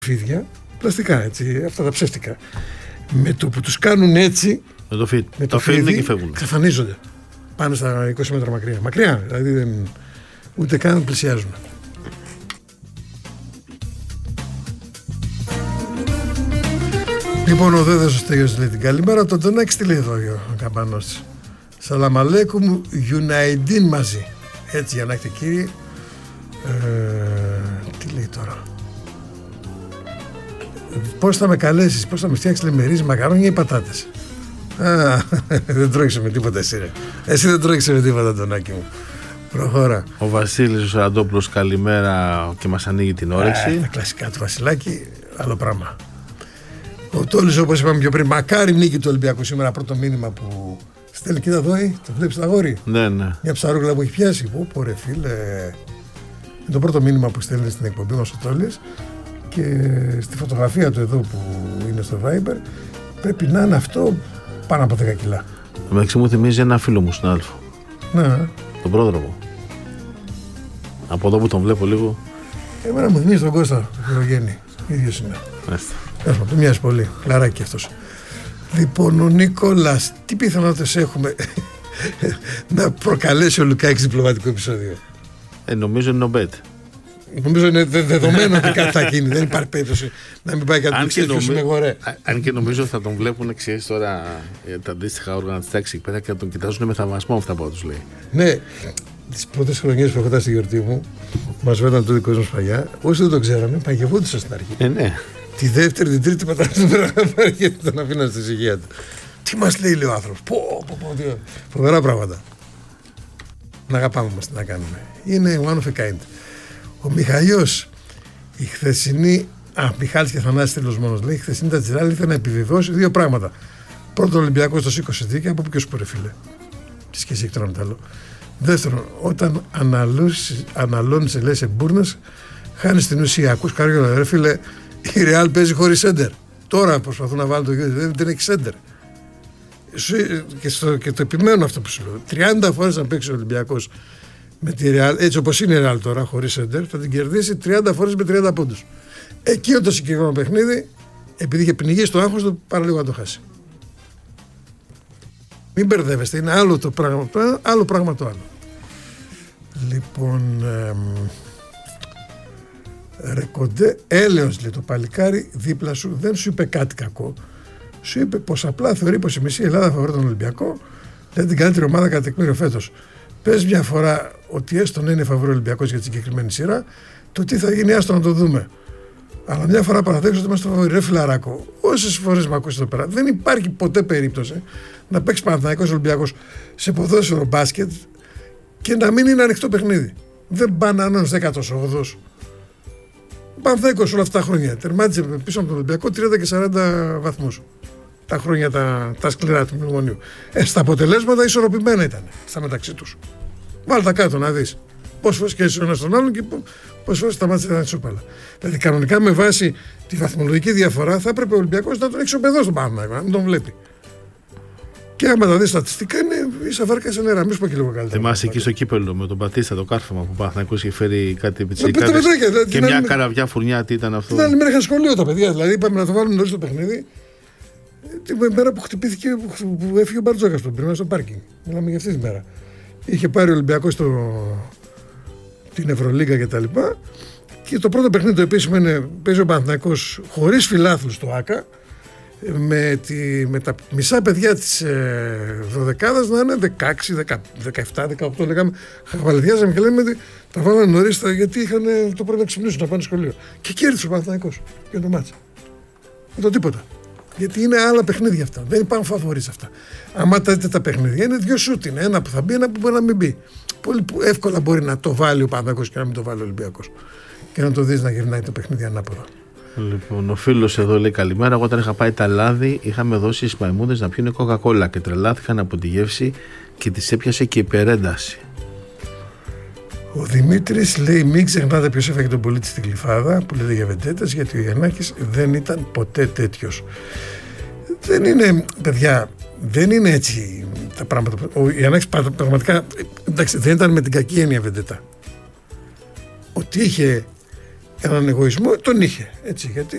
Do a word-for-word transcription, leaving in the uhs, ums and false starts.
φίδια, πλαστικά έτσι, αυτά τα ψεύτικα. Με το που τους κάνουν έτσι, με το, φι... με το, το φίδι, και φεύγουν. Εξαφανίζονται. Πάνε στα είκοσι μέτρα μακριά. Μακριά, δηλαδή δεν, ούτε καν πλησιάζουν. Λοιπόν, ο Δέδος ο Στέγιος λέει την καλημέρα. Τον Τονάκη τι λέει εδώ ο καμπανός. Σαλαμαλέκουμ Ιουναϊντίν μαζί. Έτσι για να έχετε κύριοι. Ε, τι λέει τώρα. Πώς θα με καλέσεις, πώς θα με φτιάξεις λεμερίζ, μακαρόνια ή πατάτες. Α, δεν τρώγεσαι με τίποτα εσύ ρε. Εσύ δεν τρώγεσαι με τίποτα Τονάκη μου. Προχώρα. Ο Βασίλης ο Σαραντόπουλος καλημέρα και μας ανοίγει την όρεξη. Α, τα κλασικά του Βασιλάκη, άλλο πράγμα. Ο Τόλης, όπως είπαμε πιο πριν, μακάρι νίκη του Ολυμπιακού σήμερα. Πρώτο μήνυμα που στέλνει, κοίτα εδώ, το βλέπεις τα αγόρι. Ναι, ναι. Μια ψαρούγκλα που έχει πιάσει. Πω, πω ρε φίλε. Είναι το πρώτο μήνυμα που στέλνει στην εκπομπή μας ο Τόλης. Και στη φωτογραφία του εδώ που είναι στο Viber πρέπει να είναι αυτό πάνω από δέκα κιλά. Μεταξύ μου θυμίζει ένα φίλο μου συνάδελφο. Ναι. Τον πρόδρομο. Από εδώ που τον βλέπω λίγο. Εμένα μου θυμίζει τον Κώστα, τον Χειρογέννη. Ίδιος είναι. Μάλιστα. Έχουμε, του μοιάζει πολύ. Κλαράκι αυτός. Λοιπόν, ο Νίκολας, τι πιθανότητες έχουμε να προκαλέσει ο Λουκάκης διπλωματικό επεισόδιο? Ε, νομίζω είναι ο Bet. Νομίζω είναι δεδομένο ότι κάτι θα γίνει. Δεν υπάρχει περίπτωση να μην πάει κάτι τέτοιο νομι... με γορέ. Αν και νομίζω θα τον βλέπουν, ξέρεις τώρα, τα αντίστοιχα όργανα της τάξης εκεί πέρα και θα τον κοιτάζουν με θαυμασμό αυτά που τους λέει. Ναι, τις πρώτες χρονιές που έχω φτάσει στη γιορτή μου, μας βέταν το δικό μας παλιά. Όσοι δεν το ξέραμε, παγευόντουσαν στην αρχή. Ε, ναι. Τη δεύτερη, την τρίτη πατάτα και τον αφήναν στη ησυχία του. Τι μας λέει, λέει ο άνθρωπος. Πω, πω, πω, πω, φοβερά πράγματα. Να αγαπάμε μας, τι να κάνουμε. Είναι one of a kind. Ο Μιχαλιός, η χθεσινή. Α, Μιχάλης και Θανάσης τέλος μόνος λέει: η χθεσινή Τατζηράλη ήθελε να επιβεβαιώσει δύο πράγματα. Πρώτον, ο Ολυμπιακός το σήκωσε δίκαια, από ποιο σου ρε φίλε. Τι σχέση έχει τώρα με το άλλο. Δεύτερον, όταν αναλώνεις, λες σε μπουρνες, χάνεις την ουσία. Ακούς καριόλα, ρε φίλε, η Ρεάλ παίζει χωρίς σέντερ. Τώρα προσπαθούν να βάλουν το γιο, δεν έχει σέντερ. Και, στο, και το επιμένω αυτό που σου λέω. τριάντα φορές να παίξει ο Ολυμπιακός με τη Real, έτσι όπως είναι η Real τώρα, χωρίς σέντερ, θα την κερδίσει τριάντα φορές με τριάντα πόντους. Εκείνο το συγκεκριμένο παιχνίδι, επειδή είχε πνιγεί στο άγχος του, παραλίγο να το χάσει. Μην μπερδεύεστε, είναι άλλο το πράγμα, άλλο πράγμα το άλλο. Λοιπόν, εμ, ρε κοντέ, έλεος λέει το παλικάρι δίπλα σου, δεν σου είπε κάτι κακό. Σου είπε πως απλά θεωρεί πως η μισή Ελλάδα φαβορεί τον Ολυμπιακό, δεν την καλύτερη ομάδα κατά τεκμήριο φέτος. Πες μια φορά ότι έστω να είναι φαβορή Ολυμπιακός για τη συγκεκριμένη σειρά, το τι θα γίνει, άστο να το δούμε. Αλλά μια φορά παραδέξω ότι είμαστε φαβορή. Ρε φιλαράκο, όσες φορές με ακούσει εδώ πέρα, δεν υπάρχει ποτέ περίπτωση να παίξει Παναθηναϊκός Ολυμπιακός σε ποδόσφαιρο μπάσκετ και να μην είναι ανοιχτό παιχνίδι. Δεν πάνε ανώνες δέκατος όγδοος. Ο Παναθηναϊκός όλα αυτά τα χρόνια τερμάτισε πίσω από τον Ολυμπιακό τριάντα και σαράντα βαθμούς. Τα χρόνια τα, τα σκληρά του μνημονίου. Ε, στα αποτελέσματα ισορροπημένα ήταν στα μεταξύ τους. Βάλτε τα κάτω να δεις. Πόσες φορές και ο ένας τον άλλον και πόσες φορές σταμάτησε να είναι ισόπαλα. Δηλαδή, κανονικά με βάση τη βαθμολογική διαφορά θα έπρεπε ο Ολυμπιακός να τον έχει σοπεδό στον Παναθηναϊκό, να μην τον βλέπει. Και άμα τα δει στατιστικά είναι ίσα βάρκα σε νερά. Μη σου πω και λίγο καλύτερα. Θυμάσαι εκεί στο κύπελο με τον Πατίστα το κάρφωμα που ο Παναθηναϊκός είχε φέρει κάτι πιτσιρικάδες δηλαδή, και μια άλλη... καραβιά φουρνιά, τι ήταν αυτό. Την άλλη μέρα είχαν σχολείο τα παιδιά. Δηλαδή είπαμε να το βάλουν νωρίς το παιχνίδι. Την μέρα που χτυπήθηκε, που έφυγε ο Μπαρτζόκας τον πριν στο πάρκινγκ. Μιλάμε για αυτή τη μέρα. Είχε πάρει ο Ολυμπιακός το... την Ευρωλίγκα και τα λοιπά. Και το πρώτο παιχνίδι το επίσημο είναι παίζει ο Παναθηναϊκός χωρίς φιλάθλους στο ΆΚΑ. Με, τη, με τα μισά παιδιά της ε, δωδεκάδας να είναι δεκαέξι, δεκαεπτά, δεκαοκτώ λέγαμε. Χαβαλιδιάζαμε και λέμε ότι τα βάλανε νωρίς γιατί είχαν το πρώτο να ξυπνήσουν να πάνε σχολείο. Και κέρδισε ο Παναθηναϊκός για το μάτσα. Με το τίποτα. Γιατί είναι άλλα παιχνίδια αυτά. Δεν υπάρχουν φαβορείς αυτά. Αν τα δείτε τα παιχνίδια, είναι δύο σούτ. Είναι ένα που θα μπει, ένα που μπορεί να μην μπει. Πολύ εύκολα μπορεί να το βάλει ο Παναθηναϊκός και να μην το βάλει ο Ολυμπιακός. Και να το δεις να γυρνάει το παιχνίδι ανάποδα. Λοιπόν, ο φίλος εδώ λέει καλημέρα. Εγώ όταν είχα πάει τα Λάδι, είχαμε δώσει στις μαϊμούδες να πιούνε κοκακόλα και τρελάθηκαν από τη γεύση και τις έπιασε και υπερένταση. Ο Δημήτρης λέει: μην ξεχνάτε ποιος έφαγε τον πολίτη στην Γλυφάδα που λέτε για βεντέτες, γιατί ο Γιαννάκης δεν ήταν ποτέ τέτοιος. Δεν είναι, παιδιά, δεν είναι έτσι τα πράγματα. Ο Γιαννάκης πραγματικά εντάξει, δεν ήταν με την κακή έννοια βεντέτα. Ότι είχε έναν εγωισμό, τον είχε. Έτσι, γιατί